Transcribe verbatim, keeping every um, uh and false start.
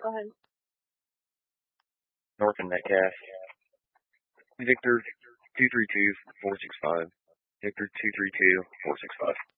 Go ahead. North and Metcalf. Victor two three two four six five. Victor two three two four six five.